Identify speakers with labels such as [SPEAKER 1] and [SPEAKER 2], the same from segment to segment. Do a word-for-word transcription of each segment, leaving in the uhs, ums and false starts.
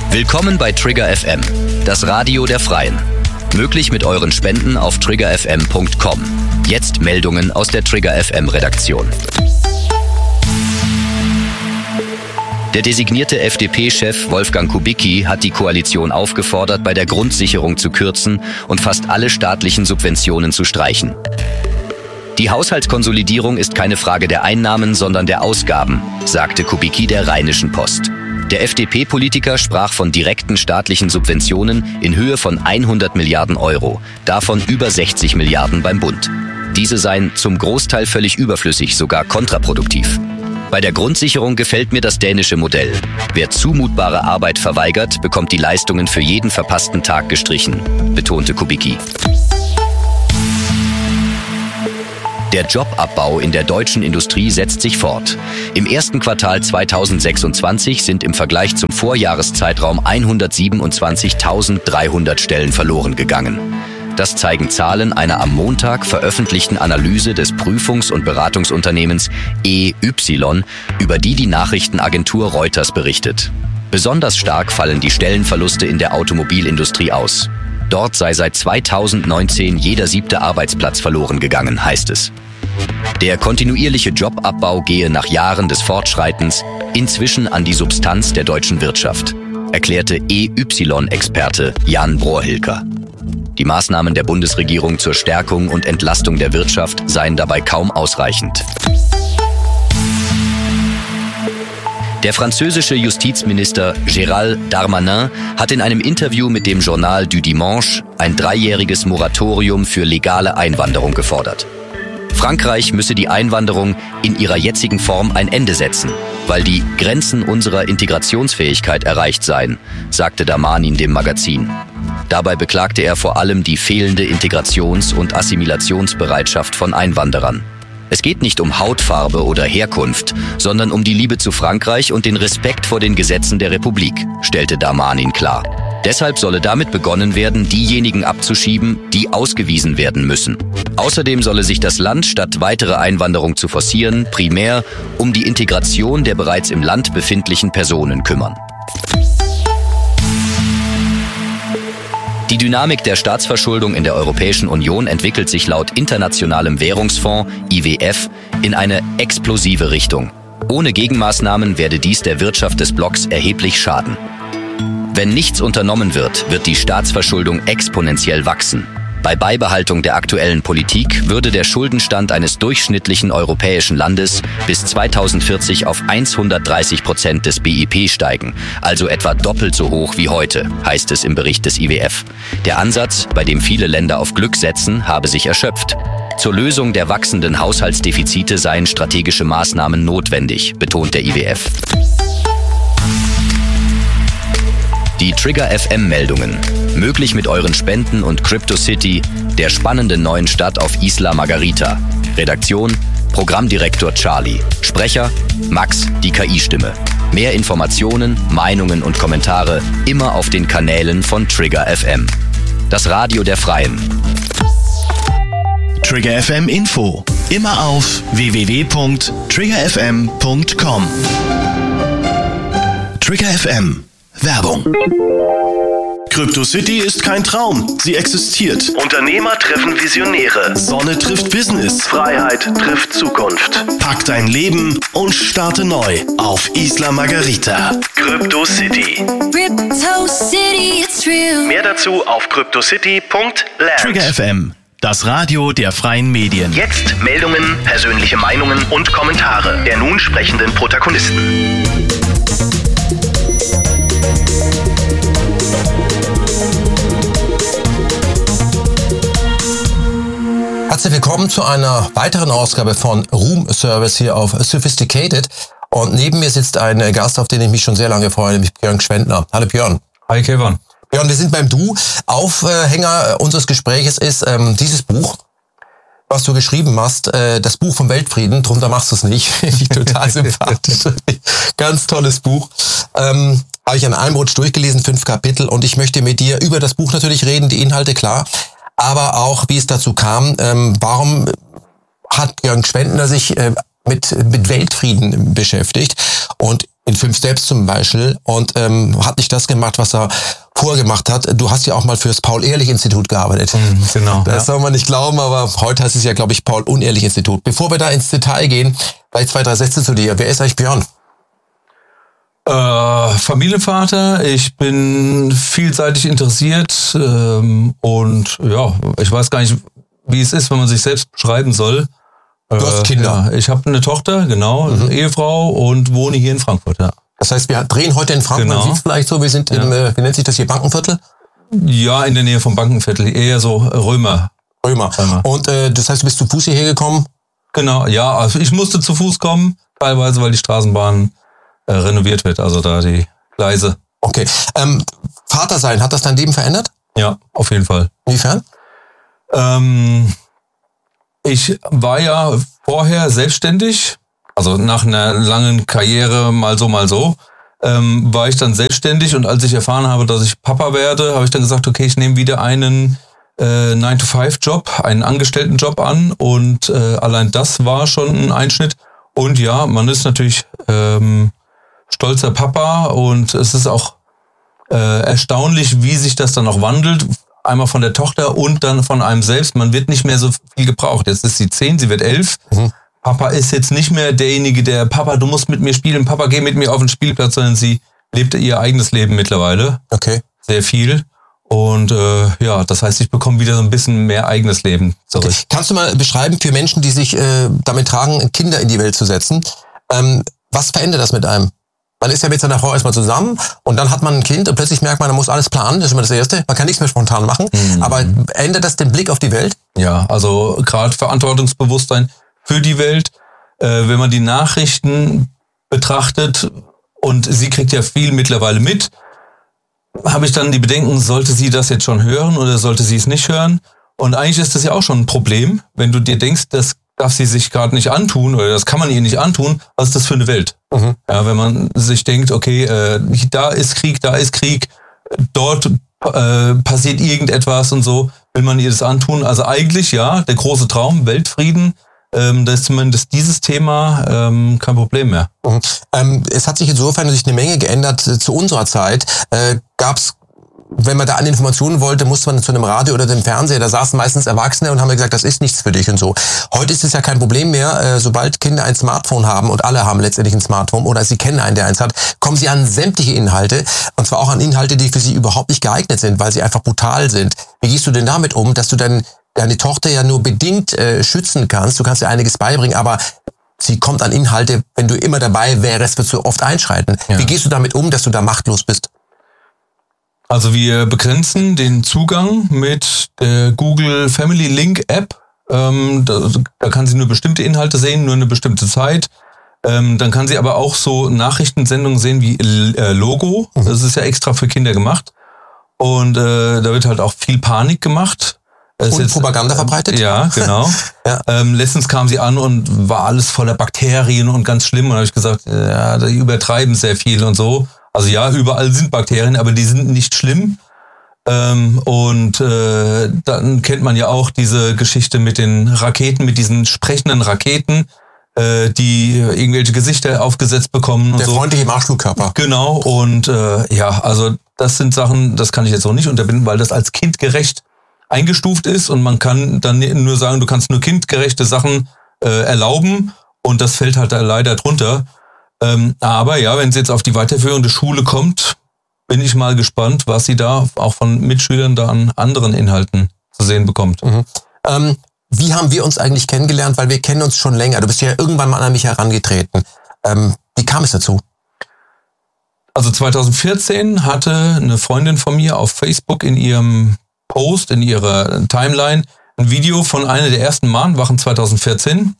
[SPEAKER 1] Willkommen bei Trigger F M, das Radio der Freien. Möglich mit euren Spenden auf trigger f m punkt com. Jetzt Meldungen aus der Trigger F M Redaktion. Der designierte F D P-Chef Wolfgang Kubicki hat die Koalition aufgefordert, bei der Grundsicherung zu kürzen und fast alle staatlichen Subventionen zu streichen. Die Haushaltskonsolidierung ist keine Frage der Einnahmen, sondern der Ausgaben, sagte Kubicki der Rheinischen Post. Der F D P-Politiker sprach von direkten staatlichen Subventionen in Höhe von hundert Milliarden Euro, davon über sechzig Milliarden beim Bund. Diese seien zum Großteil völlig überflüssig, sogar kontraproduktiv. Bei der Grundsicherung gefällt mir das dänische Modell. Wer zumutbare Arbeit verweigert, bekommt die Leistungen für jeden verpassten Tag gestrichen, betonte Kubicki. Der Jobabbau in der deutschen Industrie setzt sich fort. Im ersten Quartal zweitausendsechsundzwanzig sind im Vergleich zum Vorjahreszeitraum hundertsiebenundzwanzigtausenddreihundert Stellen verloren gegangen. Das zeigen Zahlen einer am Montag veröffentlichten Analyse des Prüfungs- und Beratungsunternehmens E Y, über die die Nachrichtenagentur Reuters berichtet. Besonders stark fallen die Stellenverluste in der Automobilindustrie aus. Dort sei seit zweitausendneunzehn jeder siebte Arbeitsplatz verloren gegangen, heißt es. Der kontinuierliche Jobabbau gehe nach Jahren des Fortschreitens inzwischen an die Substanz der deutschen Wirtschaft, erklärte E Y-Experte Jan Brohrhilker. Die Maßnahmen der Bundesregierung zur Stärkung und Entlastung der Wirtschaft seien dabei kaum ausreichend. Der französische Justizminister Gérald Darmanin hat in einem Interview mit dem Journal du Dimanche ein dreijähriges Moratorium für legale Einwanderung gefordert. Frankreich müsse die Einwanderung in ihrer jetzigen Form ein Ende setzen, weil die Grenzen unserer Integrationsfähigkeit erreicht seien, sagte Darmanin dem Magazin. Dabei beklagte er vor allem die fehlende Integrations- und Assimilationsbereitschaft von Einwanderern. Es geht nicht um Hautfarbe oder Herkunft, sondern um die Liebe zu Frankreich und den Respekt vor den Gesetzen der Republik, stellte Darmanin klar. Deshalb solle damit begonnen werden, diejenigen abzuschieben, die ausgewiesen werden müssen. Außerdem solle sich das Land, statt weitere Einwanderung zu forcieren, primär um die Integration der bereits im Land befindlichen Personen kümmern. Die Dynamik der Staatsverschuldung in der Europäischen Union entwickelt sich laut Internationalem Währungsfonds I W F in eine explosive Richtung. Ohne Gegenmaßnahmen werde dies der Wirtschaft des Blocks erheblich schaden. Wenn nichts unternommen wird, wird die Staatsverschuldung exponentiell wachsen. Bei Beibehaltung der aktuellen Politik würde der Schuldenstand eines durchschnittlichen europäischen Landes bis zweitausendvierzig auf hundertdreißig Prozent des B I P steigen, also etwa doppelt so hoch wie heute, heißt es im Bericht des I W F. Der Ansatz, bei dem viele Länder auf Glück setzen, habe sich erschöpft. Zur Lösung der wachsenden Haushaltsdefizite seien strategische Maßnahmen notwendig, betont der I W F. Die Trigger F M-Meldungen. Möglich mit euren Spenden und CryptoCity, der spannenden neuen Stadt auf Isla Margarita. Redaktion, Programmdirektor Charlie. Sprecher, Max, die K I-Stimme. Mehr Informationen, Meinungen und Kommentare immer auf den Kanälen von Trigger F M. Das Radio der Freien.
[SPEAKER 2] Trigger F M Info. Immer auf w w w punkt trigger f m punkt com. Trigger F M. Werbung. CryptoCity ist kein Traum, sie existiert. Unternehmer treffen Visionäre. Sonne trifft Business. Freiheit trifft Zukunft. Pack dein Leben und starte neu auf Isla Margarita. CryptoCity.
[SPEAKER 3] CryptoCity, it's real.
[SPEAKER 2] Mehr dazu auf cryptocity punkt land. Trigger F M, das Radio der freien Medien. Jetzt Meldungen, persönliche Meinungen und Kommentare der nun sprechenden Protagonisten.
[SPEAKER 4] Herzlich willkommen zu einer weiteren Ausgabe von Room Service hier auf Sophisticated. Und neben mir sitzt ein Gast, auf den ich mich schon sehr lange freue, nämlich Björn Gschwendtner. Hallo Björn.
[SPEAKER 5] Hi Kevin.
[SPEAKER 4] Björn, wir sind beim Du. Aufhänger unseres Gespräches ist ähm, dieses Buch, was du geschrieben hast, äh, das Buch vom Weltfrieden. Drunter machst du es nicht. Finde ich total sympathisch. Ganz tolles Buch. Ähm, habe ich an einem Rutsch durchgelesen, fünf Kapitel. Und ich möchte mit dir über das Buch natürlich reden, die Inhalte klar. Aber auch, wie es dazu kam, ähm, warum hat Björn Gschwendtner sich äh, mit, mit Weltfrieden beschäftigt? Und in Fünf Steps zum Beispiel, und ähm, hat nicht das gemacht, was er vorgemacht hat. Du hast ja auch mal fürs Paul-Ehrlich-Institut gearbeitet.
[SPEAKER 5] Mhm, genau.
[SPEAKER 4] Das
[SPEAKER 5] ja.
[SPEAKER 4] soll man nicht glauben, aber heute heißt es ja, glaube ich, Paul-Unehrlich-Institut. Bevor wir da ins Detail gehen, vielleicht zwei, drei Sätze zu dir. Wer ist eigentlich Björn?
[SPEAKER 5] Äh, Familienvater, ich bin vielseitig interessiert ähm, und ja, ich weiß gar nicht, wie es ist, wenn man sich selbst beschreiben soll.
[SPEAKER 4] Du äh, hast Kinder.
[SPEAKER 5] Ja, ich habe eine Tochter, genau, mhm. eine Ehefrau und wohne hier in Frankfurt, ja.
[SPEAKER 4] Das heißt, wir drehen heute in Frankfurt, genau. Man sieht es vielleicht so, wir sind im, ja. äh, wie nennt sich das hier, Bankenviertel?
[SPEAKER 5] Ja, in der Nähe vom Bankenviertel, eher so Römer.
[SPEAKER 4] Römer. Römer. Und äh, das heißt, du bist zu Fuß hierher gekommen?
[SPEAKER 5] Genau, ja, also ich musste zu Fuß kommen, teilweise, weil die Straßenbahn äh, renoviert wird, also da die Gleise.
[SPEAKER 4] Okay. Ähm, Vater sein, hat das dein Leben verändert?
[SPEAKER 5] Ja, auf jeden Fall.
[SPEAKER 4] Inwiefern?
[SPEAKER 5] Ähm, ich war ja vorher selbstständig, also nach einer langen Karriere, mal so, mal so, ähm, war ich dann selbstständig, und als ich erfahren habe, dass ich Papa werde, habe ich dann gesagt, okay, ich nehme wieder einen äh, nine to five Job, einen Angestelltenjob an, und äh, allein das war schon ein Einschnitt. Und ja, man ist natürlich ähm, stolzer Papa, und es ist auch äh, erstaunlich, wie sich das dann auch wandelt. Einmal von der Tochter und dann von einem selbst. Man wird nicht mehr so viel gebraucht. Jetzt ist sie zehn, sie wird elf. Mhm. Papa ist jetzt nicht mehr derjenige, der, Papa, du musst mit mir spielen, Papa, geh mit mir auf den Spielplatz, sondern sie lebt ihr eigenes Leben mittlerweile.
[SPEAKER 4] Okay.
[SPEAKER 5] Sehr viel. Und äh, ja, das heißt, ich bekomme wieder so ein bisschen mehr eigenes Leben zurück.
[SPEAKER 4] Okay. Kannst du mal beschreiben für Menschen, die sich äh, damit tragen, Kinder in die Welt zu setzen, ähm, was verändert das mit einem? Man ist ja mit seiner Frau erstmal zusammen, und dann hat man ein Kind und plötzlich merkt man, man muss alles planen, das ist immer das Erste. Man kann nichts mehr spontan machen, mhm. aber ändert das den Blick auf die Welt?
[SPEAKER 5] Ja, also gerade Verantwortungsbewusstsein für die Welt, äh, wenn man die Nachrichten betrachtet, und sie kriegt ja viel mittlerweile mit, habe ich dann die Bedenken, sollte sie das jetzt schon hören oder sollte sie es nicht hören? Und eigentlich ist das ja auch schon ein Problem, wenn du dir denkst, das darf sie sich gerade nicht antun oder das kann man ihr nicht antun. Was ist das für eine Welt? Mhm. Ja, wenn man sich denkt, okay, äh, da ist Krieg, da ist Krieg, dort äh, passiert irgendetwas und so, will man ihr das antun? Also eigentlich, ja, der große Traum, Weltfrieden, ähm, da ist zumindest dieses Thema ähm, kein Problem mehr.
[SPEAKER 4] Mhm. Ähm, es hat sich insofern sich eine Menge geändert. Zu unserer Zeit äh, gab's, wenn man da an Informationen wollte, musste man zu einem Radio oder dem Fernseher, da saßen meistens Erwachsene und haben gesagt, das ist nichts für dich und so. Heute ist es ja kein Problem mehr, äh, sobald Kinder ein Smartphone haben, und alle haben letztendlich ein Smartphone oder sie kennen einen, der eins hat, kommen sie an sämtliche Inhalte, und zwar auch an Inhalte, die für sie überhaupt nicht geeignet sind, weil sie einfach brutal sind. Wie gehst du denn damit um, dass du dann deine Tochter ja nur bedingt äh, schützen kannst? Du kannst ihr einiges beibringen, aber sie kommt an Inhalte, wenn du immer dabei wärst, würdest du oft einschreiten. Ja. Wie gehst du damit um, dass du da machtlos bist?
[SPEAKER 5] Also wir begrenzen den Zugang mit der Google Family Link App. Ähm, da, da kann sie nur bestimmte Inhalte sehen, nur eine bestimmte Zeit. Ähm, dann kann sie aber auch so Nachrichtensendungen sehen wie äh, Logo. Das ist ja extra für Kinder gemacht. Und äh, da wird halt auch viel Panik gemacht.
[SPEAKER 4] Und jetzt, Propaganda verbreitet?
[SPEAKER 5] Ja, genau. ja. Ähm, letztens kam sie an und war alles voller Bakterien und ganz schlimm. Und da habe ich gesagt, ja, die übertreiben sehr viel und so. Also ja, überall sind Bakterien, aber die sind nicht schlimm. Ähm, und äh, dann kennt man ja auch diese Geschichte mit den Raketen, mit diesen sprechenden Raketen, äh, die irgendwelche Gesichter aufgesetzt bekommen. Und
[SPEAKER 4] Der
[SPEAKER 5] so.
[SPEAKER 4] freundliche Marschflugkörper.
[SPEAKER 5] Genau, und äh, ja, also das sind Sachen, das kann ich jetzt auch nicht unterbinden, weil das als kindgerecht eingestuft ist, und man kann dann nur sagen, du kannst nur kindgerechte Sachen äh, erlauben, und das fällt halt da leider drunter. Ähm, aber ja, wenn es jetzt auf die weiterführende Schule kommt, bin ich mal gespannt, was sie da auch von Mitschülern da an anderen Inhalten zu sehen bekommt.
[SPEAKER 4] Mhm. Ähm, wie haben wir uns eigentlich kennengelernt? Weil wir kennen uns schon länger. Du bist ja irgendwann mal an mich herangetreten. Ähm, wie kam es dazu?
[SPEAKER 5] Also zwanzig vierzehn hatte eine Freundin von mir auf Facebook in ihrem Post, in ihrer Timeline, ein Video von einer der ersten Mahnwachen zwanzig vierzehn.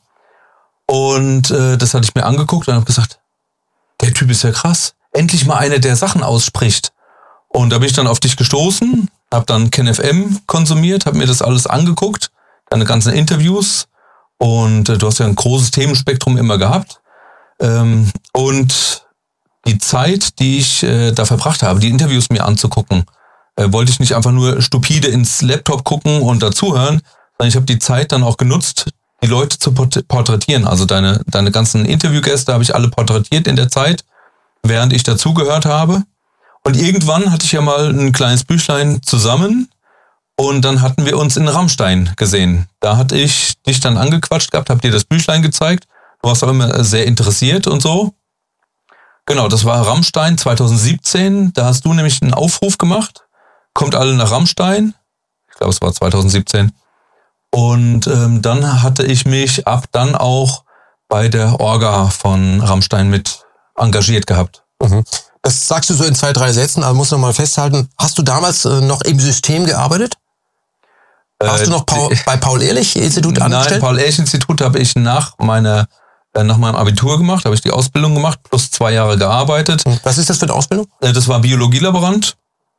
[SPEAKER 5] Und äh, das hatte ich mir angeguckt und habe gesagt, der Typ ist ja krass. Endlich mal einer, der Sachen ausspricht. Und da bin ich dann auf dich gestoßen, habe dann KenFM konsumiert, habe mir das alles angeguckt, deine ganzen Interviews. Und äh, du hast ja ein großes Themenspektrum immer gehabt. Ähm, und die Zeit, die ich äh, da verbracht habe, die Interviews mir anzugucken, äh, wollte ich nicht einfach nur stupide ins Laptop gucken und dazuhören, sondern ich habe die Zeit dann auch genutzt, die Leute zu porträtieren. Also deine, deine ganzen Interviewgäste habe ich alle porträtiert in der Zeit während ich dazugehört habe. Und irgendwann hatte ich ja mal ein kleines Büchlein zusammen und dann hatten wir uns in Rammstein gesehen. Da hatte ich dich dann angequatscht gehabt, hab dir das Büchlein gezeigt. Du warst auch immer sehr interessiert und so. Genau, das war Rammstein zwanzig siebzehn. Da hast du nämlich einen Aufruf gemacht. Kommt alle nach Rammstein. Ich glaube, es war zwanzig siebzehn. Und ähm, dann hatte ich mich ab dann auch bei der Orga von Rammstein mit engagiert gehabt.
[SPEAKER 4] Mhm. Das sagst du so in zwei, drei Sätzen, aber muss noch mal festhalten. Hast du damals äh, noch im System gearbeitet? Warst äh, du noch Paul, bei Paul-Ehrlich-Institut angestellt?
[SPEAKER 5] Nein, Paul-Ehrlich-Institut habe ich nach meiner äh, nach meinem Abitur gemacht, habe ich die Ausbildung gemacht, plus zwei Jahre gearbeitet.
[SPEAKER 4] Was ist das für eine Ausbildung?
[SPEAKER 5] Äh, das war Biologielaborant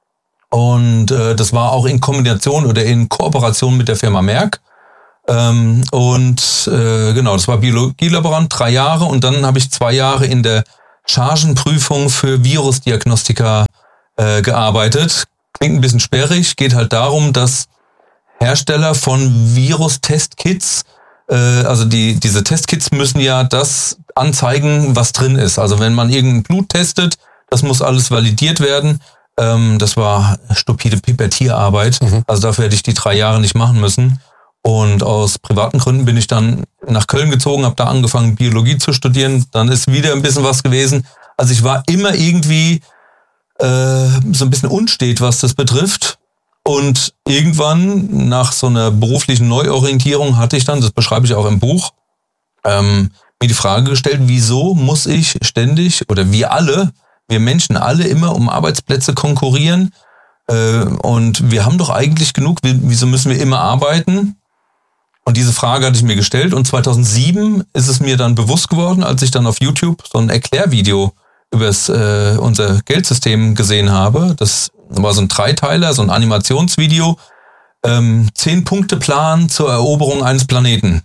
[SPEAKER 5] und äh, das war auch in Kombination oder in Kooperation mit der Firma Merck. Ähm, und äh, genau, das war Biologielaborant, drei Jahre und dann habe ich zwei Jahre in der Chargenprüfung für Virusdiagnostika äh, gearbeitet. Klingt ein bisschen sperrig, geht halt darum, dass Hersteller von Virus-Testkits, äh, also die diese Testkits müssen ja das anzeigen, was drin ist. Also wenn man irgendein Blut testet, das muss alles validiert werden. Ähm, das war stupide Pipettierarbeit. Mhm. Also dafür hätte ich die drei Jahre nicht machen müssen. Und aus privaten Gründen bin ich dann nach Köln gezogen, habe da angefangen, Biologie zu studieren. Dann ist wieder ein bisschen was gewesen. Also ich war immer irgendwie äh, so ein bisschen unstet, was das betrifft. Und irgendwann nach so einer beruflichen Neuorientierung hatte ich dann, das beschreibe ich auch im Buch, ähm, mir die Frage gestellt, wieso muss ich ständig, oder wir alle, wir Menschen alle immer um Arbeitsplätze konkurrieren? Äh, und wir haben doch eigentlich genug, wieso müssen wir immer arbeiten? Und diese Frage hatte ich mir gestellt und zweitausendsieben ist es mir dann bewusst geworden, als ich dann auf YouTube so ein Erklärvideo über äh, unser Geldsystem gesehen habe. Das war so ein Dreiteiler, so ein Animationsvideo. Ähm, Zehn-Punkte-Plan zur Eroberung eines Planeten.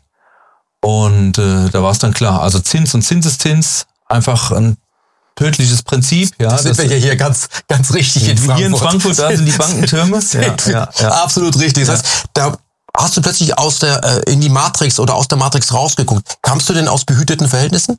[SPEAKER 5] Und äh, da war es dann klar, also Zins und Zinseszins, einfach ein tödliches Prinzip. Ja,
[SPEAKER 4] das sind das, wir ja hier ganz, ganz richtig in Frankfurt.
[SPEAKER 5] Hier in Frankfurt, da sind die Bankentürme.
[SPEAKER 4] ja, ja, ja. Absolut richtig. Das heißt, da hast du plötzlich aus der äh, in die Matrix oder aus der Matrix rausgeguckt. Kamst du denn aus behüteten Verhältnissen?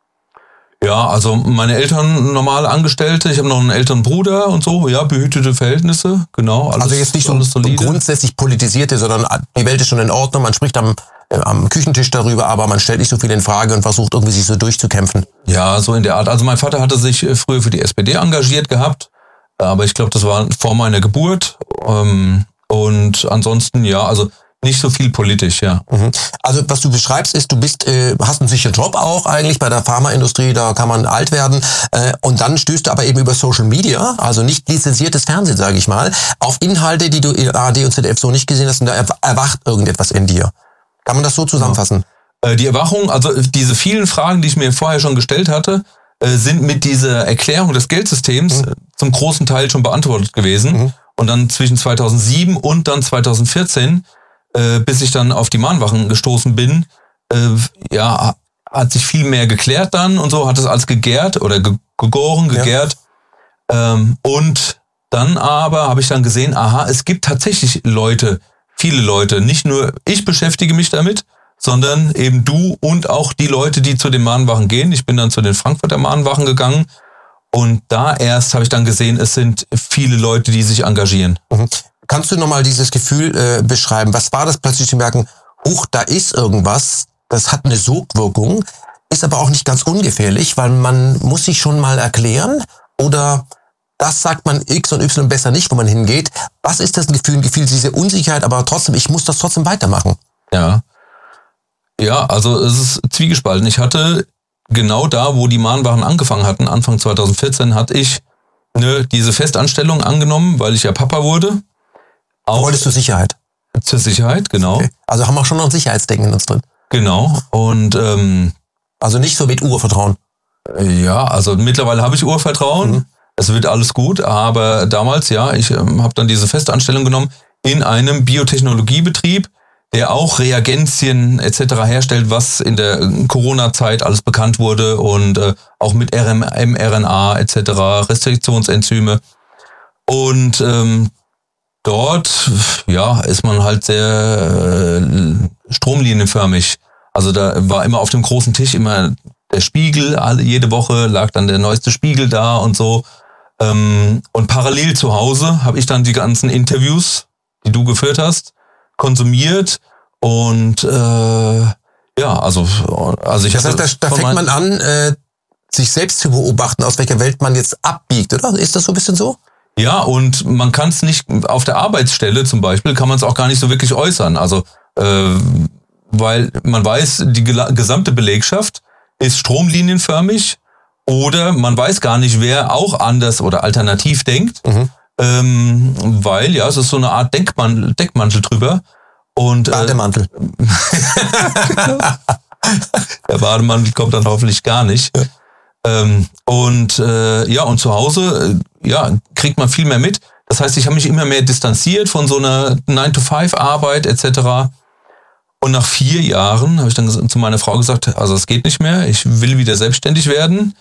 [SPEAKER 5] Ja, also meine Eltern normale Angestellte, ich habe noch einen älteren Bruder und so, ja, behütete Verhältnisse, genau. Alles,
[SPEAKER 4] also jetzt nicht so grundsätzlich politisierte, sondern die Welt ist schon in Ordnung, man spricht am, äh, am Küchentisch darüber, aber man stellt nicht so viel in Frage und versucht irgendwie sich so durchzukämpfen.
[SPEAKER 5] Ja, so in der Art. Also mein Vater hatte sich früher für die S P D engagiert gehabt, aber ich glaube, das war vor meiner Geburt. Ähm, und ansonsten, ja, also nicht so viel politisch, ja.
[SPEAKER 4] Also was du beschreibst ist, du bist, äh, hast einen sicheren Job auch eigentlich bei der Pharmaindustrie, da kann man alt werden äh, und dann stößt du aber eben über Social Media, also nicht lizenziertes Fernsehen, sage ich mal, auf Inhalte, die du in A R D und Z D F so nicht gesehen hast und da erwacht irgendetwas in dir. Kann man das so zusammenfassen?
[SPEAKER 5] Ja. Äh, die Erwachung, also diese vielen Fragen, die ich mir vorher schon gestellt hatte, äh, sind mit dieser Erklärung des Geldsystems mhm. zum großen Teil schon beantwortet gewesen. Mhm. Und dann zwischen zweitausendsieben und dann zweitausendvierzehn Äh, bis ich dann auf die Mahnwachen gestoßen bin, äh, ja, hat sich viel mehr geklärt dann und so, hat es alles gegärt oder ge- gegoren, gegärt. Ja. Ähm, und dann aber habe ich dann gesehen, aha, es gibt tatsächlich Leute, viele Leute, nicht nur ich beschäftige mich damit, sondern eben du und auch die Leute, die zu den Mahnwachen gehen. Ich bin dann zu den Frankfurter Mahnwachen gegangen und da erst habe ich dann gesehen, es sind viele Leute, die sich engagieren.
[SPEAKER 4] Mhm. Kannst du nochmal dieses Gefühl äh, beschreiben? Was war das plötzlich zu merken, huch, da ist irgendwas, das hat eine Sogwirkung, ist aber auch nicht ganz ungefährlich, weil man muss sich schon mal erklären oder das sagt man X und Y besser nicht, wo man hingeht. Was ist das ein Gefühl? Ein Gefühl, diese Unsicherheit, aber trotzdem, ich muss das trotzdem weitermachen.
[SPEAKER 5] Ja, ja, also es ist zwiegespalten. Ich hatte genau da, wo die Mahnwachen angefangen hatten, Anfang zweitausendvierzehn, hatte ich ne, diese Festanstellung angenommen, weil ich ja Papa wurde.
[SPEAKER 4] Auch wolltest du Sicherheit?
[SPEAKER 5] Zur Sicherheit, genau.
[SPEAKER 4] Okay. Also haben wir schon noch ein Sicherheitsdenken in uns drin.
[SPEAKER 5] Genau. Und ähm,
[SPEAKER 4] also nicht so mit Urvertrauen.
[SPEAKER 5] Ja, also mittlerweile habe ich Urvertrauen. Mhm. Es wird alles gut, aber damals, ja, ich ähm, habe dann diese Festanstellung genommen in einem Biotechnologiebetrieb, der auch Reagenzien et cetera herstellt, was in der Corona-Zeit alles bekannt wurde und äh, auch mit R N A et cetera, Restriktionsenzyme. Und ähm, dort, ja, ist man halt sehr äh, stromlinienförmig. Also da war immer auf dem großen Tisch immer der Spiegel, alle, jede Woche lag dann der neueste Spiegel da und so. Ähm, und parallel zu Hause habe ich dann die ganzen Interviews, die du geführt hast, konsumiert und äh, ja, also, also ich
[SPEAKER 4] Das heißt, da, da fängt man an, äh, sich selbst zu beobachten, aus welcher Welt man jetzt abbiegt, oder? Ist das so ein bisschen so?
[SPEAKER 5] Ja, und man kann es nicht, auf der Arbeitsstelle zum Beispiel, kann man es auch gar nicht so wirklich äußern. Also, äh, weil man weiß, die gesamte Belegschaft ist stromlinienförmig oder man weiß gar nicht, wer auch anders oder alternativ denkt, mhm. ähm, weil ja, es ist so eine Art Denkmantel, Deckmantel drüber. Und,
[SPEAKER 4] Bademantel.
[SPEAKER 5] Äh, der Bademantel kommt dann hoffentlich gar nicht. Ja. Ähm, und äh, ja, und zu Hause äh, ja, kriegt man viel mehr mit. Das heißt, ich habe mich immer mehr distanziert von so einer nine to five Arbeit et cetera. Und nach vier Jahren habe ich dann zu meiner Frau gesagt, also es geht nicht mehr, ich will wieder selbstständig werden.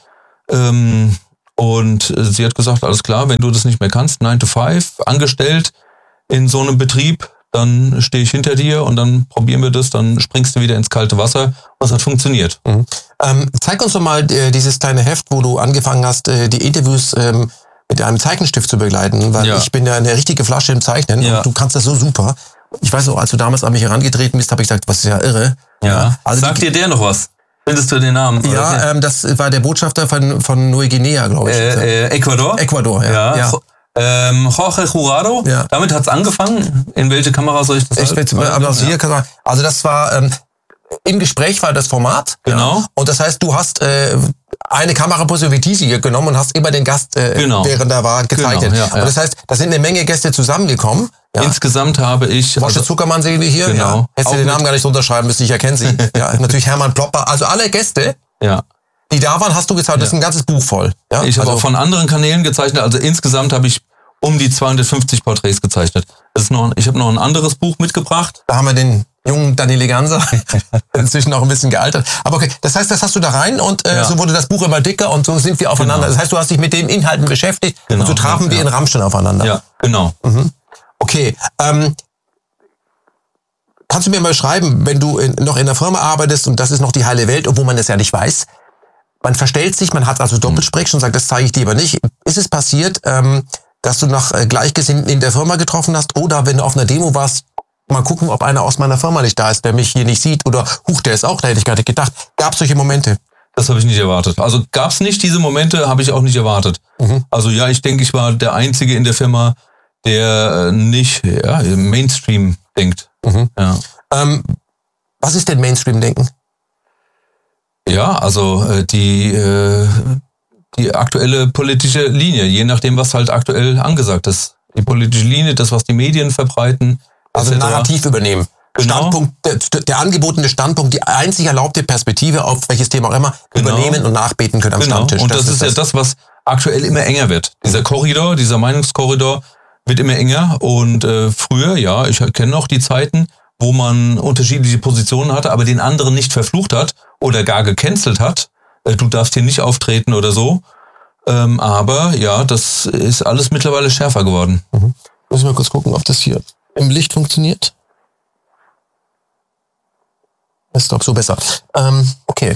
[SPEAKER 5] Ähm, und sie hat gesagt, alles klar, wenn du das nicht mehr kannst, nine to five, angestellt in so einem Betrieb, dann stehe ich hinter dir und dann probieren wir das, dann springst du wieder ins kalte Wasser und es hat funktioniert.
[SPEAKER 4] Mhm. Ähm, zeig uns doch mal äh, dieses kleine Heft, wo du angefangen hast, äh, die Interviews ähm, mit einem Zeichenstift zu begleiten, weil ja. ich bin ja eine richtige Flasche im Zeichnen ja. und du kannst das so super. Ich weiß noch, als du damals an mich herangetreten bist, habe ich gesagt, was ist ja irre.
[SPEAKER 5] Ja. Also sagt dir der noch was? Findest du den Namen?
[SPEAKER 4] Ja, ähm, das war der Botschafter von, von Neuguinea, glaube ich.
[SPEAKER 5] Äh, äh, Ecuador?
[SPEAKER 4] Ecuador, ja. ja. ja.
[SPEAKER 5] Ähm, Jorge Jurado, ja. Damit hat's angefangen. In welche Kamera soll ich das?
[SPEAKER 4] Ich halt? aber also, hier, also das war ähm, im Gespräch war das Format.
[SPEAKER 5] Genau.
[SPEAKER 4] Ja. Und das heißt, du hast äh, eine Kameraposition wie diese hier genommen und hast immer den Gast, äh, genau. während er war, gezeichnet. Genau, ja, ja. Und das heißt, da sind eine Menge Gäste zusammengekommen.
[SPEAKER 5] Ja. Insgesamt habe ich...
[SPEAKER 4] Wosche also, Zuckermann sehen wir hier.
[SPEAKER 5] Genau.
[SPEAKER 4] Ja. Hättest du den Namen gar nicht unterschreiben müssen, ich erkenne sie. Ja, natürlich Hermann Plopper. Also alle Gäste.
[SPEAKER 5] Ja.
[SPEAKER 4] Die da waren, hast du gezeichnet. Das ist ein ganzes Buch voll. Ja?
[SPEAKER 5] Ich habe
[SPEAKER 4] also,
[SPEAKER 5] auch von anderen Kanälen gezeichnet. Also insgesamt habe ich um die zweihundertfünfzig Porträts gezeichnet. Das ist noch, ich habe noch ein anderes Buch mitgebracht.
[SPEAKER 4] Da haben wir den jungen Daniele Ganser, inzwischen auch ein bisschen gealtert. Aber okay, das heißt, das hast du da rein und äh, ja. so wurde das Buch immer dicker und so sind wir aufeinander. Genau. Das heißt, du hast dich mit den Inhalten beschäftigt genau. und so trafen ja, wir ja. in Rammstein aufeinander.
[SPEAKER 5] Ja, genau.
[SPEAKER 4] Mhm. Okay, ähm, kannst du mir mal schreiben, wenn du in, noch in der Firma arbeitest und das ist noch die heile Welt, obwohl man das ja nicht weiß, man verstellt sich, man hat also Doppelsprech und sagt, das zeige ich dir aber nicht. Ist es passiert, ähm, dass du noch äh, Gleichgesinnten in der Firma getroffen hast oder wenn du auf einer Demo warst, mal gucken, ob einer aus meiner Firma nicht da ist, der mich hier nicht sieht oder huch, der ist auch da, hätte ich gar nicht gedacht. Gab es solche Momente?
[SPEAKER 5] Das habe ich nicht erwartet. Also gab es nicht diese Momente, habe ich auch nicht erwartet. Mhm. Also ja, ich denke, ich war der Einzige in der Firma, der nicht ja, im Mainstream denkt.
[SPEAKER 4] Mhm.
[SPEAKER 5] Ja.
[SPEAKER 4] Ähm, was ist denn Mainstream-Denken?
[SPEAKER 5] Ja, also äh, die... Äh, die aktuelle politische Linie, je nachdem, was halt aktuell angesagt ist. Die politische Linie, das, was die Medien verbreiten.
[SPEAKER 4] Also ein Narrativ übernehmen. Genau. Standpunkt, der, der angebotene Standpunkt, die einzig erlaubte Perspektive, auf welches Thema auch immer, genau. übernehmen und nachbeten können am
[SPEAKER 5] genau.
[SPEAKER 4] Stammtisch.
[SPEAKER 5] Und das, das ist, ist das. ja das, was aktuell immer enger wird. Dieser Korridor, dieser Meinungskorridor wird immer enger. Und äh, früher, ja, ich kenne noch die Zeiten, wo man unterschiedliche Positionen hatte, aber den anderen nicht verflucht hat oder gar gecancelt hat. Du darfst hier nicht auftreten oder so. Ähm, aber ja, das ist alles mittlerweile schärfer geworden.
[SPEAKER 4] Mhm. Müssen wir kurz gucken, ob das hier im Licht funktioniert. Ist doch so besser. Ähm, okay.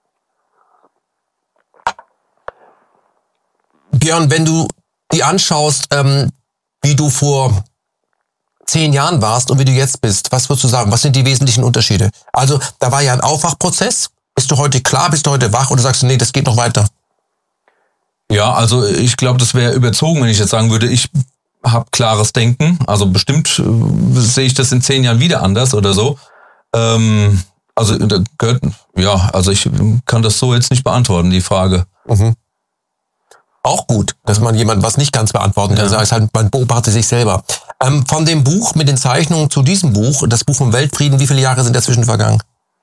[SPEAKER 4] Björn, wenn du dir anschaust, ähm, wie du vor zehn Jahren warst und wie du jetzt bist, was würdest du sagen? Was sind die wesentlichen Unterschiede? Also, da war ja ein Aufwachprozess. Bist du heute klar, bist du heute wach oder sagst du, nee, das geht noch weiter?
[SPEAKER 5] Ja, also ich glaube, das wäre überzogen, wenn ich jetzt sagen würde, ich habe klares Denken. Also bestimmt äh, sehe ich das in zehn Jahren wieder anders oder so. Ähm, also da gehört, ja, also ich kann das so jetzt nicht beantworten, die Frage.
[SPEAKER 4] Mhm. Auch gut, dass man jemand was nicht ganz beantworten kann. Ja. Das heißt halt, man beobachtet sich selber. Ähm, von dem Buch mit den Zeichnungen zu diesem Buch, das Buch vom Weltfrieden, wie viele Jahre sind dazwischen vergangen?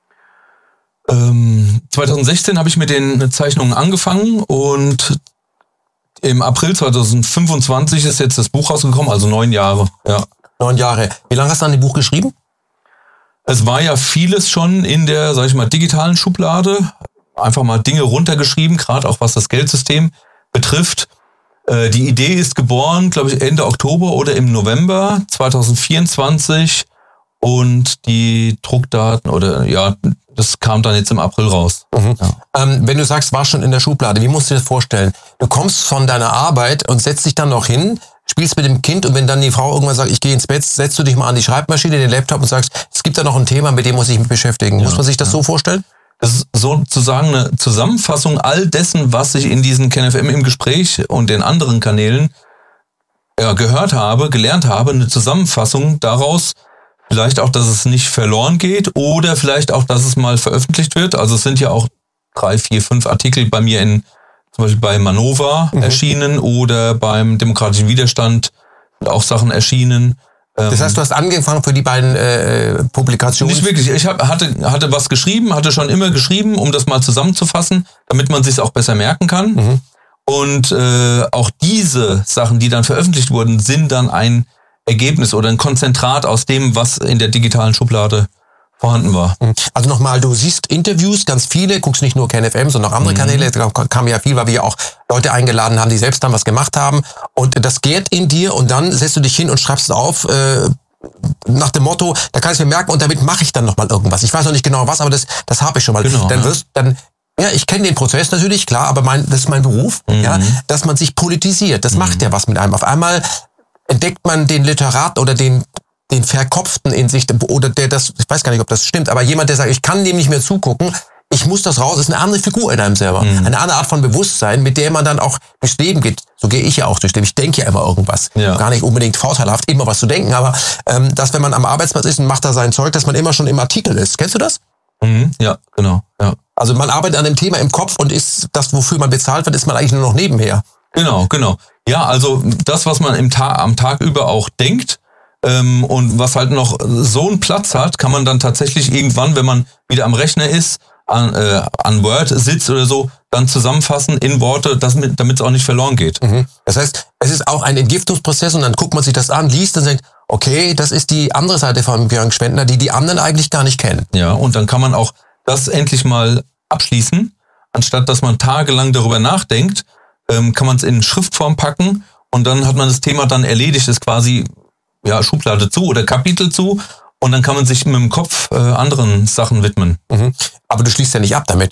[SPEAKER 5] zwanzig sechzehn habe ich mit den Zeichnungen angefangen und im April zwanzig fünfundzwanzig ist jetzt das Buch rausgekommen, also neun Jahre. Ja.
[SPEAKER 4] Neun Jahre. Wie lange hast du an dem Buch geschrieben?
[SPEAKER 5] Es war ja vieles schon in der, sag ich mal, digitalen Schublade. Einfach mal Dinge runtergeschrieben, gerade auch was das Geldsystem betrifft. Die Idee ist geboren, glaube ich, Ende Oktober oder im November zwanzig vierundzwanzig. Und die Druckdaten oder ja, das kam dann jetzt im April raus.
[SPEAKER 4] Mhm.
[SPEAKER 5] Ja.
[SPEAKER 4] Ähm, wenn du sagst, war schon in der Schublade, wie musst du dir das vorstellen? Du kommst von deiner Arbeit und setzt dich dann noch hin, spielst mit dem Kind und wenn dann die Frau irgendwann sagt, ich gehe ins Bett, setzt du dich mal an die Schreibmaschine, den Laptop und sagst, es gibt da noch ein Thema, mit dem muss ich mich beschäftigen. Ja, muss man sich das ja. so vorstellen?
[SPEAKER 5] Das ist sozusagen eine Zusammenfassung all dessen, was ich in diesen KenFM im Gespräch und den anderen Kanälen ja, gehört habe, gelernt habe, eine Zusammenfassung daraus, vielleicht auch, dass es nicht verloren geht oder vielleicht auch, dass es mal veröffentlicht wird. Also es sind ja auch drei, vier, fünf Artikel bei mir in, zum Beispiel bei Manova mhm. erschienen oder beim Demokratischen Widerstand sind auch Sachen erschienen.
[SPEAKER 4] Das heißt, du hast angefangen für die beiden äh, Publikationen?
[SPEAKER 5] Nicht wirklich. Ich hab, hatte, hatte was geschrieben, hatte schon immer geschrieben, um das mal zusammenzufassen, damit man sich auch besser merken kann. Mhm. Und äh, auch diese Sachen, die dann veröffentlicht wurden, sind dann ein Ergebnis oder ein Konzentrat aus dem, was in der digitalen Schublade vorhanden war.
[SPEAKER 4] Also nochmal, du siehst Interviews, ganz viele, guckst nicht nur KenFM, sondern auch andere mhm. Kanäle, da kam ja viel, weil wir ja auch Leute eingeladen haben, die selbst dann was gemacht haben und das gärt in dir und dann setzt du dich hin und schreibst es auf, äh, nach dem Motto, da kann ich mir merken und damit mache ich dann nochmal irgendwas. Ich weiß noch nicht genau was, aber das, das habe ich schon mal.
[SPEAKER 5] Genau,
[SPEAKER 4] dann
[SPEAKER 5] ja.
[SPEAKER 4] wirst dann ja, ich kenne den Prozess natürlich, klar, aber mein, das ist mein Beruf, mhm. ja, dass man sich politisiert. Das mhm. macht ja was mit einem. Auf einmal entdeckt man den Literat oder den den Verkopften in sich, oder der das, ich weiß gar nicht, ob das stimmt, aber jemand, der sagt, ich kann dem nicht mehr zugucken, ich muss das raus, ist eine andere Figur in einem selber. Mhm. Eine andere Art von Bewusstsein, mit der man dann auch durchs Leben geht. So gehe ich ja auch durchs Leben. Ich denke ja immer irgendwas. Ja. Gar nicht unbedingt vorteilhaft, immer was zu denken, aber ähm, dass, wenn man am Arbeitsplatz ist und macht da sein Zeug, dass man immer schon im Artikel ist. Kennst du das?
[SPEAKER 5] Mhm. Ja, genau. Ja.
[SPEAKER 4] Also man arbeitet an dem Thema im Kopf und ist das, wofür man bezahlt wird, ist man eigentlich nur noch nebenher.
[SPEAKER 5] Genau, genau. Ja, also das, was man im Tag, am Tag über auch denkt, ähm, und was halt noch so einen Platz hat, kann man dann tatsächlich irgendwann, wenn man wieder am Rechner ist, an, äh, an Word sitzt oder so, dann zusammenfassen in Worte, damit es auch nicht verloren geht.
[SPEAKER 4] Mhm. Das heißt, es ist auch ein Entgiftungsprozess und dann guckt man sich das an, liest und denkt, okay, das ist die andere Seite von Björn Gschwendtner, die die anderen eigentlich gar nicht kennen.
[SPEAKER 5] Ja, und dann kann man auch das endlich mal abschließen, anstatt dass man tagelang darüber nachdenkt, ähm, kann man es in Schriftform packen und dann hat man das Thema dann erledigt, ist quasi ja Schublade zu oder Kapitel zu und dann kann man sich mit dem Kopf äh, anderen Sachen widmen.
[SPEAKER 4] Mhm. Aber du schließt ja nicht ab damit.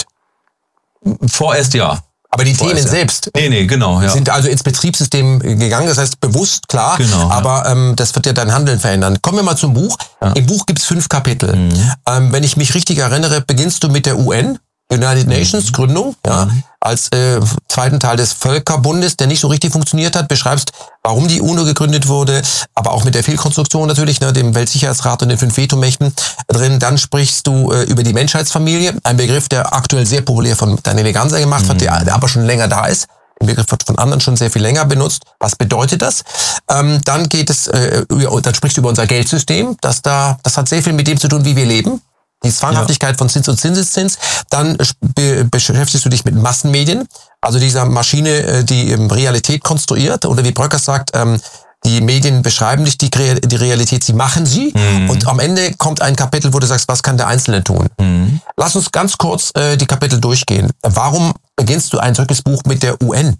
[SPEAKER 5] Vorerst ja.
[SPEAKER 4] Aber die
[SPEAKER 5] Vorerst
[SPEAKER 4] Themen
[SPEAKER 5] ja.
[SPEAKER 4] selbst
[SPEAKER 5] nee, nee, genau, ja.
[SPEAKER 4] sind also ins Betriebssystem gegangen, das heißt bewusst, klar,
[SPEAKER 5] genau,
[SPEAKER 4] aber
[SPEAKER 5] ja.
[SPEAKER 4] ähm, das wird ja dein Handeln verändern. Kommen wir mal zum Buch. Ja. Im Buch gibt es fünf Kapitel. Mhm. Ähm, wenn ich mich richtig erinnere, beginnst du mit der U N, United Nations, mhm. Gründung, ja, mhm. als äh, zweiten Teil des Völkerbundes, der nicht so richtig funktioniert hat, beschreibst, warum die UNO gegründet wurde, aber auch mit der Fehlkonstruktion natürlich, ne, dem Weltsicherheitsrat und den fünf Vetomächten drin. Dann sprichst du äh, über die Menschheitsfamilie, ein Begriff, der aktuell sehr populär von Daniele Ganser gemacht mhm. hat, der, der aber schon länger da ist. Der Begriff wird von anderen schon sehr viel länger benutzt. Was bedeutet das? Ähm, dann geht es, äh, über, dann sprichst du über unser Geldsystem, das da, das hat sehr viel mit dem zu tun, wie wir leben. Die Zwanghaftigkeit ja. von Zins und Zinseszins. Dann be- beschäftigst du dich mit Massenmedien, also dieser Maschine, die Realität konstruiert. Oder wie Bröckers sagt, ähm, die Medien beschreiben nicht die, die Realität, sie machen sie. Mhm. Und am Ende kommt ein Kapitel, wo du sagst, was kann der Einzelne tun? Mhm. Lass uns ganz kurz äh, die Kapitel durchgehen. Warum beginnst du ein solches Buch mit der U N?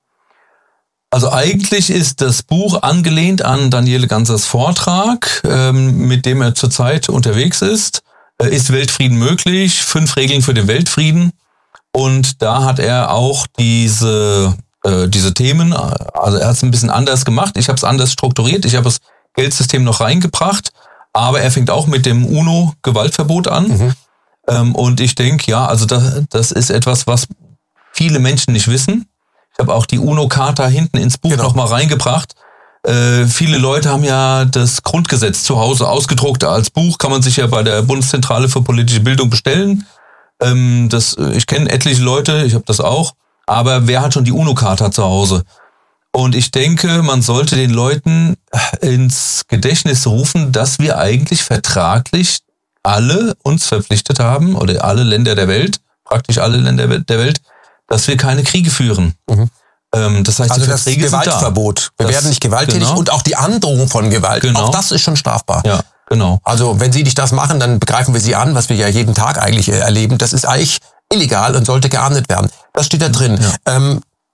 [SPEAKER 5] Also eigentlich ist das Buch angelehnt an Daniele Gansers Vortrag, ähm, mit dem er zurzeit unterwegs ist. Ist Weltfrieden möglich? Fünf Regeln für den Weltfrieden. Und da hat er auch diese äh, diese Themen, also er hat es ein bisschen anders gemacht. Ich habe es anders strukturiert. Ich habe das Geldsystem noch reingebracht. Aber er fängt auch mit dem UNO-Gewaltverbot an. Mhm. Ähm, und ich denke, ja, also das, das ist etwas, was viele Menschen nicht wissen. Ich habe auch die UNO-Charta hinten ins Buch genau. nochmal reingebracht. Äh, viele Leute haben ja das Grundgesetz zu Hause ausgedruckt. Als Buch kann man sich ja bei der Bundeszentrale für politische Bildung bestellen. Ähm, das, ich kenne etliche Leute, ich habe das auch. Aber wer hat schon die UNO-Charta zu Hause? Und ich denke, man sollte den Leuten ins Gedächtnis rufen, dass wir eigentlich vertraglich alle uns verpflichtet haben, oder alle Länder der Welt, praktisch alle Länder der Welt, dass wir keine Kriege führen. Mhm. Das heißt,
[SPEAKER 4] also
[SPEAKER 5] die
[SPEAKER 4] das
[SPEAKER 5] Verträge
[SPEAKER 4] Gewaltverbot.
[SPEAKER 5] Sind
[SPEAKER 4] da. Wir
[SPEAKER 5] das,
[SPEAKER 4] werden nicht gewalttätig
[SPEAKER 5] genau.
[SPEAKER 4] und auch die Androhung von Gewalt.
[SPEAKER 5] Genau.
[SPEAKER 4] Auch das ist schon strafbar.
[SPEAKER 5] Ja, genau.
[SPEAKER 4] Also wenn Sie nicht das machen, dann begreifen wir Sie an, was wir ja jeden Tag eigentlich erleben. Das ist eigentlich illegal und sollte geahndet werden. Das steht da drin. Ja. Ähm,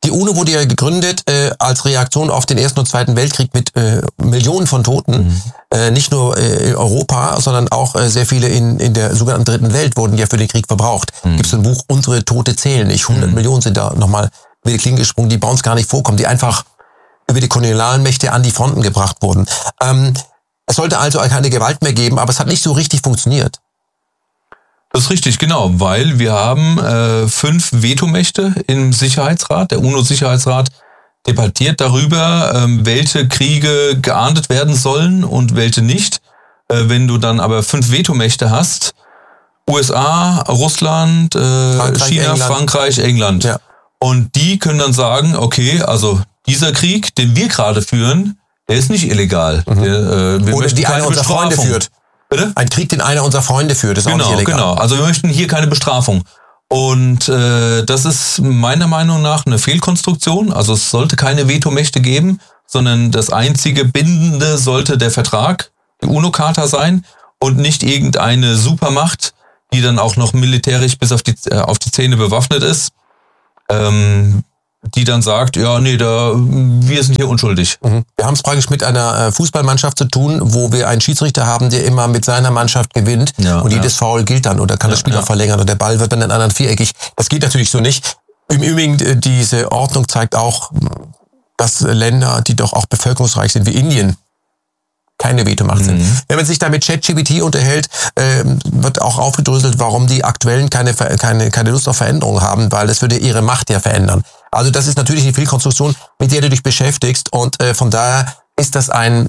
[SPEAKER 4] Die UNO wurde ja gegründet äh, als Reaktion auf den Ersten und Zweiten Weltkrieg mit äh, Millionen von Toten. Mhm. Äh, nicht nur äh, in Europa, sondern auch äh, sehr viele in, in der sogenannten Dritten Welt wurden ja für den Krieg verbraucht. Mhm. Gibt es ein Buch, Unsere Tote zählen nicht. hundert mhm. Millionen sind da nochmal über die Klinge gesprungen, die bei uns gar nicht vorkommen, die einfach über die kolonialen Mächte an die Fronten gebracht wurden. Ähm, es sollte also keine Gewalt mehr geben, aber es hat nicht so richtig funktioniert.
[SPEAKER 5] Das ist richtig, genau, weil wir haben äh, fünf Vetomächte im Sicherheitsrat. Der UNO-Sicherheitsrat debattiert darüber, ähm, welche Kriege geahndet werden sollen und welche nicht. Äh, wenn du dann aber fünf Vetomächte hast, U S A, Russland, äh, Frankreich, China, England. Frankreich, England. Ja. Und die können dann sagen, okay, also dieser Krieg, den wir gerade führen, der ist nicht illegal. Mhm. Der, äh, wir
[SPEAKER 4] Oder die einer unserer Freunde führt.
[SPEAKER 5] Bitte?
[SPEAKER 4] Ein Krieg, den einer unserer Freunde führt, ist
[SPEAKER 5] genau,
[SPEAKER 4] auch nicht illegal.
[SPEAKER 5] Genau, also wir möchten hier keine Bestrafung. Und äh, das ist meiner Meinung nach eine Fehlkonstruktion. Also es sollte keine Vetomächte geben, sondern das einzige Bindende sollte der Vertrag, die UNO-Charta sein und nicht irgendeine Supermacht, die dann auch noch militärisch bis auf die, äh, auf die Zähne bewaffnet ist, ähm, die dann sagt, ja, nee, da, wir sind hier unschuldig.
[SPEAKER 4] Mhm. Wir haben es praktisch mit einer Fußballmannschaft zu tun, wo wir einen Schiedsrichter haben, der immer mit seiner Mannschaft gewinnt ja, und jedes ja. Foul gilt dann oder kann ja, das Spiel ja. auch verlängern oder der Ball wird dann in anderen viereckig. Das geht natürlich so nicht. Im Übrigen, diese Ordnung zeigt auch, dass Länder, die doch auch bevölkerungsreich sind, wie Indien, keine Vetomacht mhm. sind. Wenn man sich da mit ChatGPT unterhält, äh, wird auch aufgedröselt, warum die Aktuellen keine, keine, keine Lust auf Veränderung haben, weil das würde ihre Macht ja verändern. Also das ist natürlich eine Fehlkonstruktion, mit der du dich beschäftigst und äh, von daher ist das ein,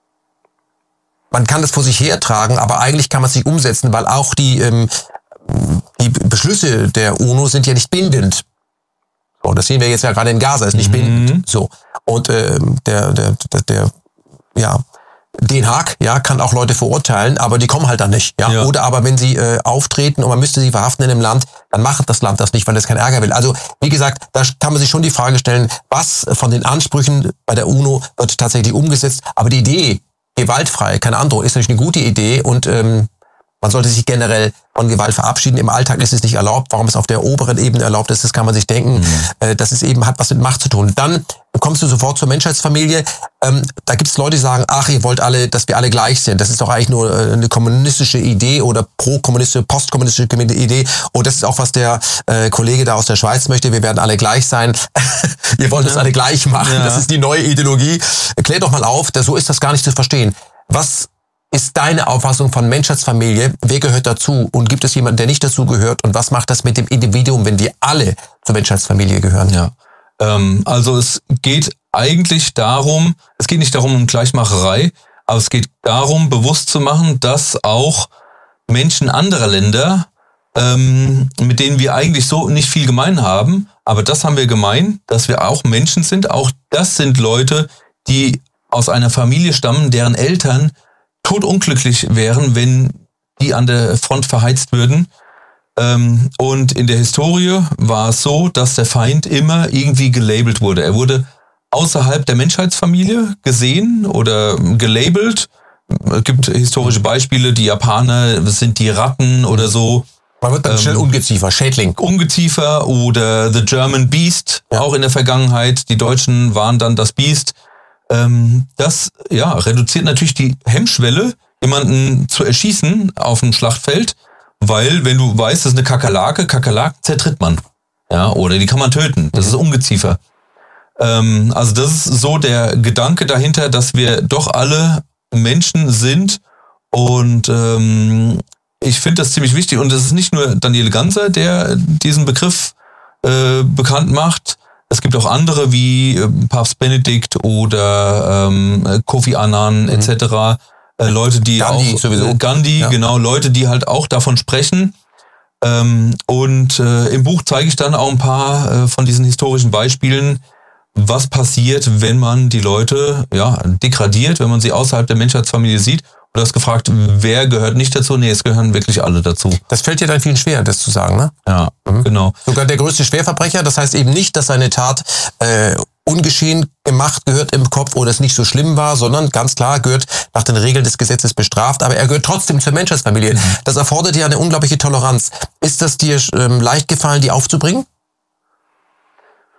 [SPEAKER 4] man kann das vor sich hertragen, aber eigentlich kann man es nicht umsetzen, weil auch die, ähm, die Beschlüsse der UNO sind ja nicht bindend. So, das sehen wir jetzt ja gerade in Gaza, ist nicht mhm. bindend. So. Und äh, der, der, der, der, ja, Den Haag, ja, kann auch Leute verurteilen, aber die kommen halt dann nicht, ja. ja. Oder aber wenn sie äh, auftreten und man müsste sie verhaften in einem Land, dann macht das Land das nicht, weil es keinen Ärger will. Also, wie gesagt, da kann man sich schon die Frage stellen, was von den Ansprüchen bei der UNO wird tatsächlich umgesetzt. Aber die Idee, gewaltfrei, keine Androhung, ist natürlich eine gute Idee und ähm, man sollte sich generell von Gewalt verabschieden. Im Alltag ist es nicht erlaubt. Warum es auf der oberen Ebene erlaubt ist, das kann man sich denken. Mhm. Äh, dass es eben hat was mit Macht zu tun. Dann kommst du sofort zur Menschheitsfamilie. Ähm, da gibt es Leute, die sagen, ach, ihr wollt alle, dass wir alle gleich sind. Das ist doch eigentlich nur äh, eine kommunistische Idee oder pro-kommunistische, postkommunistische Idee. Und das ist auch, was der äh, Kollege da aus der Schweiz möchte. Wir werden alle gleich sein. Ihr wollt uns alle gleich machen. Ja. Das ist die neue Ideologie. Klär doch mal auf, so ist das gar nicht zu verstehen. Was ist deine Auffassung von Menschheitsfamilie? Wer gehört dazu? Und gibt es jemanden, der nicht dazu gehört? Und was macht das mit dem Individuum, wenn wir alle zur Menschheitsfamilie gehören?
[SPEAKER 5] Ja, ähm, also es geht eigentlich darum, es geht nicht darum um Gleichmacherei, aber es geht darum, bewusst zu machen, dass auch Menschen anderer Länder, ähm, mit denen wir eigentlich so nicht viel gemein haben, aber das haben wir gemein, dass wir auch Menschen sind. Auch das sind Leute, die aus einer Familie stammen, deren Eltern totunglücklich wären, wenn die an der Front verheizt würden. Und in der Historie war es so, dass der Feind immer irgendwie gelabelt wurde. Er wurde außerhalb der Menschheitsfamilie gesehen oder gelabelt. Es gibt historische Beispiele, die Japaner sind die Ratten oder so.
[SPEAKER 4] Man wird dann schnell ähm, Ungeziefer, Schädling.
[SPEAKER 5] Ungeziefer oder The German Beast, ja. Auch in der Vergangenheit. Die Deutschen waren dann das Biest. Das ja reduziert natürlich die Hemmschwelle, jemanden zu erschießen auf dem Schlachtfeld, weil wenn du weißt, das ist eine Kakerlake, Kakerlaken zertritt man, ja, oder die kann man töten. Das ist Ungeziefer. Ähm, also das ist so der Gedanke dahinter, dass wir doch alle Menschen sind und ähm, ich finde das ziemlich wichtig und es ist nicht nur Daniele Ganser, der diesen Begriff äh, bekannt macht. Es gibt auch andere wie äh, Papst Benedikt oder ähm, Kofi Annan mhm. et cetera. Äh, Leute, die
[SPEAKER 4] Gandhi
[SPEAKER 5] auch
[SPEAKER 4] sowieso.
[SPEAKER 5] Äh, Gandhi, ja. Genau, Leute, die halt auch davon sprechen. Ähm, und äh, im Buch zeige ich dann auch ein paar äh, von diesen historischen Beispielen, was passiert, wenn man die Leute ja degradiert, wenn man sie außerhalb der Menschheitsfamilie sieht. Und du hast gefragt, wer gehört nicht dazu? Nee, es gehören wirklich alle dazu.
[SPEAKER 4] Das fällt dir dann vielen schwer, das zu sagen, ne?
[SPEAKER 5] Ja, mhm. Genau.
[SPEAKER 4] Sogar der größte Schwerverbrecher, das heißt eben nicht, dass seine Tat äh, ungeschehen gemacht gehört im Kopf oder es nicht so schlimm war, sondern ganz klar gehört nach den Regeln des Gesetzes bestraft, aber er gehört trotzdem zur Menschheitsfamilie. Mhm. Das erfordert ja eine unglaubliche Toleranz. Ist das dir ähm, leicht gefallen, die aufzubringen?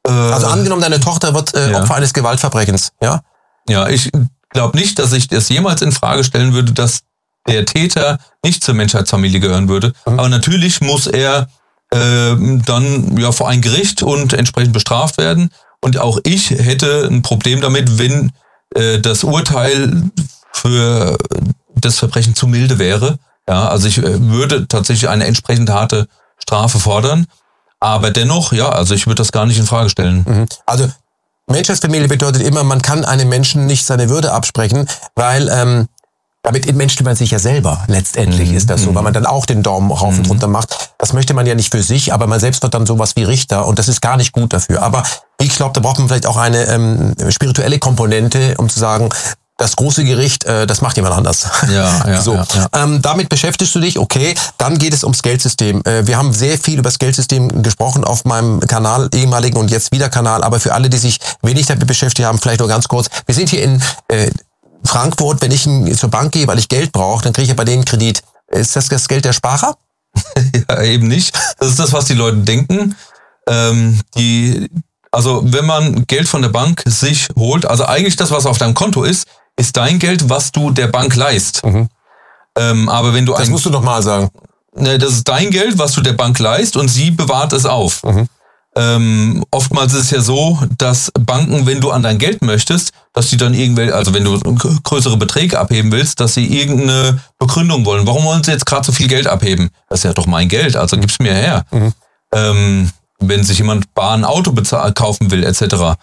[SPEAKER 5] Äh,
[SPEAKER 4] also angenommen, deine Tochter wird äh,
[SPEAKER 5] ja.
[SPEAKER 4] Opfer eines Gewaltverbrechens, ja?
[SPEAKER 5] Ja, ich glaube nicht, dass ich das jemals in Frage stellen würde, dass der Täter nicht zur Menschheitsfamilie gehören würde. Mhm. Aber natürlich muss er äh, dann ja vor ein Gericht und entsprechend bestraft werden. Und auch ich hätte ein Problem damit, wenn äh, das Urteil für das Verbrechen zu milde wäre. Ja, also ich äh, würde tatsächlich eine entsprechend harte Strafe fordern. Aber dennoch, ja, also ich würde das gar nicht in Frage stellen.
[SPEAKER 4] Mhm. Also Menschheitsfamilie bedeutet immer, man kann einem Menschen nicht seine Würde absprechen, weil ähm, damit entmenschelt man sich ja selber. Letztendlich mhm. ist das so, weil man dann auch den Daumen rauf und runter macht. Das möchte man ja nicht für sich, aber man selbst wird dann sowas wie Richter und das ist gar nicht gut dafür. Aber ich glaube, da braucht man vielleicht auch eine ähm, spirituelle Komponente, um zu sagen, das große Gericht, äh, das macht jemand anders.
[SPEAKER 5] Ja, ja,
[SPEAKER 4] so.
[SPEAKER 5] ja, ja.
[SPEAKER 4] Ähm, damit beschäftigst du dich, okay, dann geht es ums Geldsystem. Äh, wir haben sehr viel über das Geldsystem gesprochen auf meinem Kanal, ehemaligen und jetzt wieder Kanal, aber für alle, die sich wenig damit beschäftigt haben, vielleicht nur ganz kurz. Wir sind hier in äh, Frankfurt, wenn ich zur Bank gehe, weil ich Geld brauche, dann kriege ich ja bei denen Kredit. Ist das das Geld der Sparer?
[SPEAKER 5] Ja, eben nicht. Das ist das, was die Leute denken. Ähm, die, also wenn man Geld von der Bank sich holt, also eigentlich das, was auf deinem Konto ist, ist dein Geld, was du der Bank leihst. Mhm. Ähm, aber wenn du
[SPEAKER 4] das
[SPEAKER 5] ein,
[SPEAKER 4] musst du doch mal sagen.
[SPEAKER 5] Ne, das ist dein Geld, was du der Bank leihst und sie bewahrt es auf. Mhm. Ähm, oftmals ist es ja so, dass Banken, wenn du an dein Geld möchtest, dass die dann irgendwelche, also wenn du größere Beträge abheben willst, dass sie irgendeine Begründung wollen. Warum wollen sie jetzt gerade so viel Geld abheben? Das ist ja doch mein Geld, also gib's mir her. Mhm. Ähm, wenn sich jemand bar ein Auto bezahl- kaufen will, et cetera.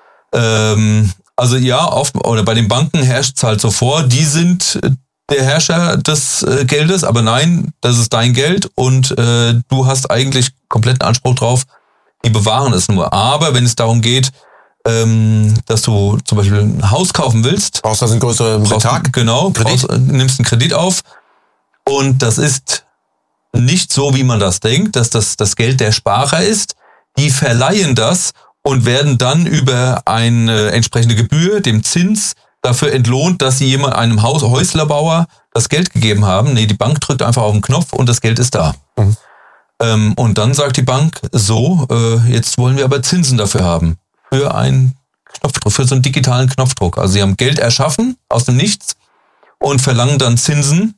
[SPEAKER 5] Ähm, also ja, oft, oder bei den Banken herrscht es halt so vor, die sind der Herrscher des äh, Geldes, aber nein, das ist dein Geld und äh, du hast eigentlich kompletten Anspruch drauf, die bewahren es nur. Aber wenn es darum geht, ähm, dass du zum Beispiel ein Haus kaufen willst,
[SPEAKER 4] brauchst du also einen größeren Betrag?
[SPEAKER 5] Genau, brauchst, nimmst einen Kredit auf und das ist nicht so, wie man das denkt, dass das das Geld der Sparer ist. Die verleihen das und werden dann über eine entsprechende Gebühr, dem Zins, dafür entlohnt, dass sie jemand, einem Haus, Häuslerbauer das Geld gegeben haben. Nee, die Bank drückt einfach auf den Knopf und das Geld ist da. Mhm. Ähm, und dann sagt die Bank, so, äh, jetzt wollen wir aber Zinsen dafür haben. Für einen Knopfdruck, für so einen digitalen Knopfdruck. Also sie haben Geld erschaffen aus dem Nichts und verlangen dann Zinsen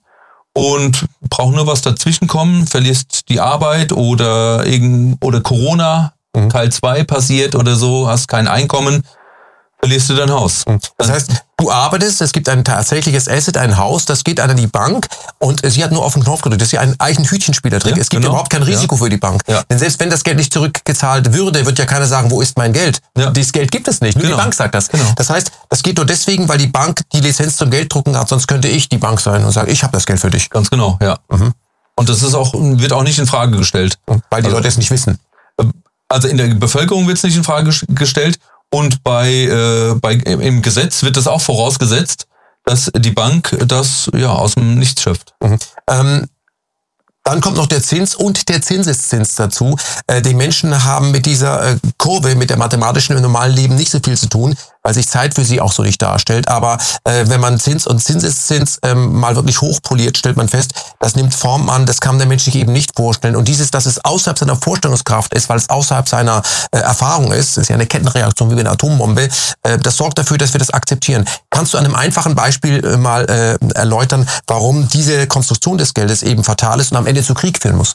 [SPEAKER 5] und brauchen nur was dazwischen kommen, verlierst die Arbeit oder irgend, oder Corona, mhm. Teil zwei passiert oder so, hast kein Einkommen, verlierst du dein Haus.
[SPEAKER 4] Das heißt, du arbeitest, es gibt ein tatsächliches Asset, ein Haus, das geht an die Bank und sie hat nur auf den Knopf gedrückt. Das ist ja ein eigentlich Hütchenspielertrick. Ja, es gibt genau. überhaupt kein Risiko ja. für die Bank. Ja. Denn selbst wenn das Geld nicht zurückgezahlt würde, wird ja keiner sagen, wo ist mein Geld? Ja. Dieses Geld gibt es nicht, nur genau. die Bank sagt das. Genau. Das heißt, das geht nur deswegen, weil die Bank die Lizenz zum Gelddrucken hat, sonst könnte ich die Bank sein und sagen, ich habe das Geld für dich.
[SPEAKER 5] Ganz genau, ja. Mhm. Und das ist auch, wird auch nicht in Frage gestellt.
[SPEAKER 4] Weil die also, Leute es nicht wissen.
[SPEAKER 5] Also in der Bevölkerung wird es nicht in Frage gestellt. Und bei, äh, bei im Gesetz wird das auch vorausgesetzt, dass die Bank das ja aus dem Nichts schöpft.
[SPEAKER 4] Mhm. Ähm, dann kommt noch der Zins und der Zinseszins dazu. Äh, die Menschen haben mit dieser äh, Kurve, mit der mathematischen im normalen Leben nicht so viel zu tun, weil sich Zeit für sie auch so nicht darstellt. Aber äh, wenn man Zins und Zinseszins ähm, mal wirklich hochpoliert, stellt man fest, das nimmt Form an, das kann der Mensch sich eben nicht vorstellen. Und dieses, dass es außerhalb seiner Vorstellungskraft ist, weil es außerhalb seiner äh, Erfahrung ist, ist ja eine Kettenreaktion wie bei einer Atombombe, äh, das sorgt dafür, dass wir das akzeptieren. Kannst du an einem einfachen Beispiel äh, mal äh, erläutern, warum diese Konstruktion des Geldes eben fatal ist und am Ende zu Krieg führen muss?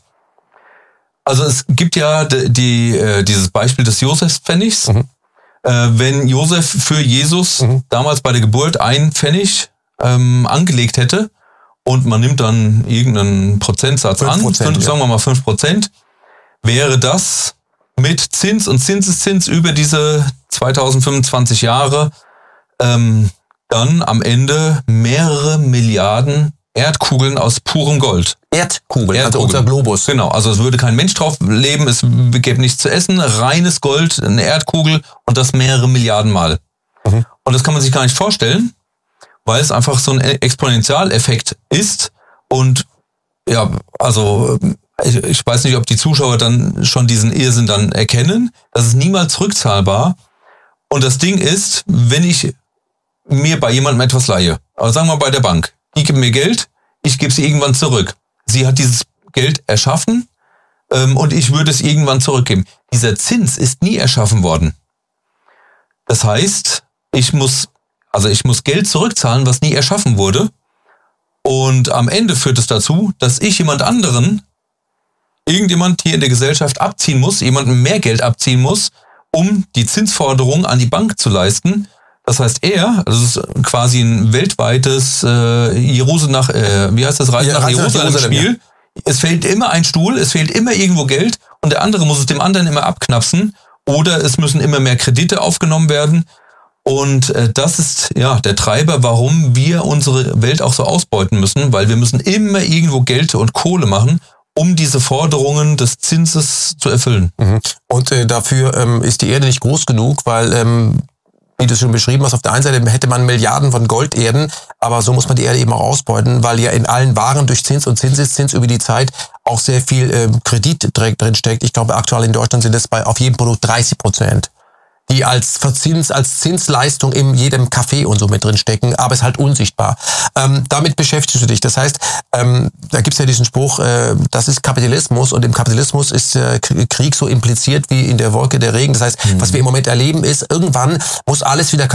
[SPEAKER 5] Also es gibt ja die, die, äh, dieses Beispiel des Josefspfennigs. Mhm. Wenn Josef für Jesus mhm. damals bei der Geburt einen Pfennig ähm, angelegt hätte und man nimmt dann irgendeinen Prozentsatz an, fünf, ja. sagen wir mal fünf Prozent, wäre das mit Zins und Zinseszins über diese zweitausendfünfundzwanzig Jahre ähm, dann am Ende mehrere Milliarden Erdkugeln aus purem Gold.
[SPEAKER 4] Erdkugeln, also unser Globus.
[SPEAKER 5] Genau, also es würde kein Mensch drauf leben, es gäbe nichts zu essen, reines Gold, eine Erdkugel und das mehrere Milliarden Mal. Mhm. Und das kann man sich gar nicht vorstellen, weil es einfach so ein Exponentialeffekt ist und ja, also ich, ich weiß nicht, ob die Zuschauer dann schon diesen Irrsinn dann erkennen, das ist niemals rückzahlbar und das Ding ist, wenn ich mir bei jemandem etwas leihe, also sagen wir mal bei der Bank, die gibt mir Geld, ich gebe es irgendwann zurück. Sie hat dieses Geld erschaffen, ähm, und ich würde es irgendwann zurückgeben. Dieser Zins ist nie erschaffen worden. Das heißt, ich muss, also ich muss Geld zurückzahlen, was nie erschaffen wurde. Und am Ende führt es dazu, dass ich jemand anderen, irgendjemand hier in der Gesellschaft abziehen muss, jemandem mehr Geld abziehen muss, um die Zinsforderung an die Bank zu leisten. Das heißt, er, das ist quasi ein weltweites äh, Jerusalem nach, äh, wie heißt das, Reise
[SPEAKER 4] Ja,
[SPEAKER 5] nach
[SPEAKER 4] Reise nach
[SPEAKER 5] Jerusalem-Spiel.
[SPEAKER 4] Jerusalem,
[SPEAKER 5] Es fehlt immer ein Stuhl, es fehlt immer irgendwo Geld und der andere muss es dem anderen immer abknapsen oder es müssen immer mehr Kredite aufgenommen werden. Und äh, das ist ja der Treiber, warum wir unsere Welt auch so ausbeuten müssen, weil wir müssen immer irgendwo Geld und Kohle machen, um diese Forderungen des Zinses zu erfüllen.
[SPEAKER 4] Mhm. Und äh, dafür ähm, ist die Erde nicht groß genug, weil, ähm, wie du es schon beschrieben hast, auf der einen Seite hätte man Milliarden von Golderden, aber so muss man die Erde eben auch ausbeuten, weil ja in allen Waren durch Zins und Zinseszins über die Zeit auch sehr viel ähm, Kredit drin steckt. Ich glaube, aktuell in Deutschland sind es bei auf jedem Produkt dreißig Prozent. Die als Verzins, als Zinsleistung in jedem Kaffee und so mit drin stecken, aber ist halt unsichtbar. Ähm, damit beschäftigst du dich. Das heißt, ähm, da gibt's ja diesen Spruch, äh, das ist Kapitalismus und im Kapitalismus ist äh, Krieg so impliziert wie in der Wolke der Regen. Das heißt, mhm. was wir im Moment erleben ist, irgendwann muss alles wieder